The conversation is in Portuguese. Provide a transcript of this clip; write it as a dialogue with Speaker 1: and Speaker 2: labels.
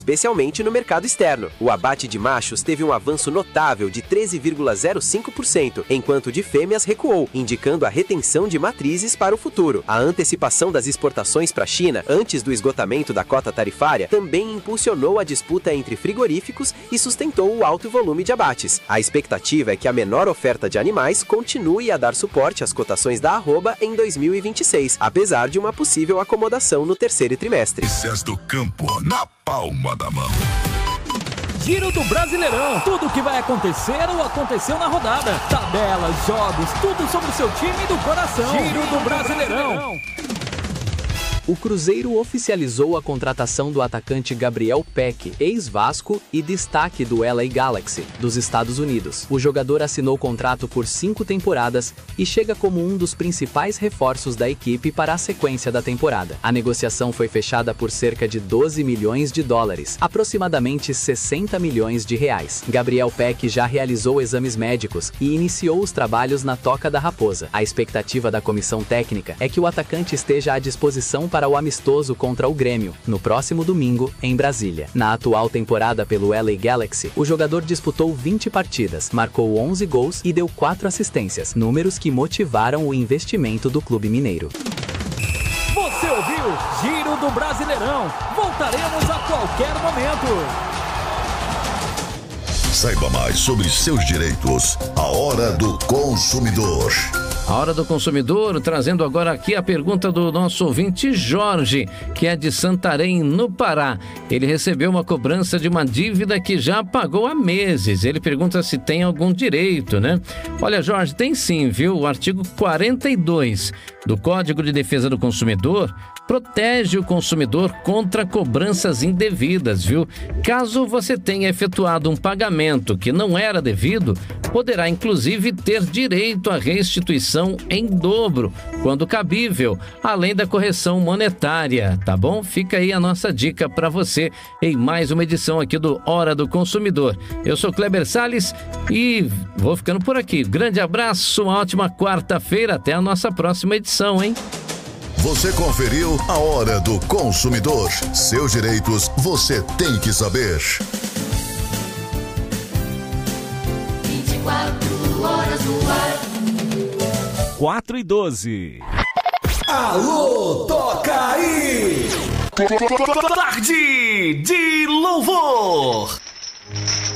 Speaker 1: especialmente no mercado externo. O abate de machos teve um avanço notável de 13,05%, enquanto o de fêmeas recuou, indicando a retenção de matrizes para o futuro. A antecipação das exportações para a China, antes do esgotamento da cota tarifária, também impulsionou a disputa entre frigoríficos e sustentou o alto volume de abates. A expectativa é que a menor oferta de animais continue a dar suporte às cotações da arroba em 2026, apesar de uma possível acomodação no terceiro trimestre.
Speaker 2: Notícias do campo na palma da mão.
Speaker 3: Giro do Brasileirão. Tudo o que vai acontecer ou aconteceu na rodada. Tabelas, jogos, tudo sobre o seu time do coração. Giro do Brasileirão.
Speaker 4: O Cruzeiro oficializou a contratação do atacante Gabriel Peck, ex-Vasco e destaque do LA Galaxy, dos Estados Unidos. O jogador assinou contrato por 5 temporadas e chega como um dos principais reforços da equipe para a sequência da temporada. A negociação foi fechada por cerca de 12 milhões de dólares, aproximadamente 60 milhões de reais. Gabriel Peck já realizou exames médicos e iniciou os trabalhos na Toca da Raposa. A expectativa da comissão técnica é que o atacante esteja à disposição para o amistoso contra o Grêmio, no próximo domingo, em Brasília. Na atual temporada pelo LA Galaxy, o jogador disputou 20 partidas, marcou 11 gols e deu 4 assistências, números que motivaram o investimento do clube mineiro.
Speaker 3: Você ouviu Giro do Brasileirão. Voltaremos a qualquer momento.
Speaker 2: Saiba mais sobre seus direitos. A Hora do Consumidor.
Speaker 5: A Hora do Consumidor, trazendo agora aqui a pergunta do nosso ouvinte Jorge, que é de Santarém, no Pará. Ele recebeu uma cobrança de uma dívida que já pagou há meses. Ele pergunta se tem algum direito, né? Olha, Jorge, tem sim, viu? O artigo 42 do Código de Defesa do Consumidor protege o consumidor contra cobranças indevidas, viu? Caso você tenha efetuado um pagamento que não era devido, poderá inclusive ter direito à restituição em dobro, quando cabível, além da correção monetária, tá bom? Fica aí a nossa dica para você em mais uma edição aqui do Hora do Consumidor. Eu sou Kleber Salles e vou ficando por aqui. Grande abraço, uma ótima quarta-feira, até a nossa próxima edição, hein?
Speaker 2: Você conferiu a Hora do Consumidor. Seus direitos você tem que saber.
Speaker 6: 24 horas no ar.
Speaker 7: 4:12.
Speaker 8: Alô, toca aí!
Speaker 7: Tarde de louvor.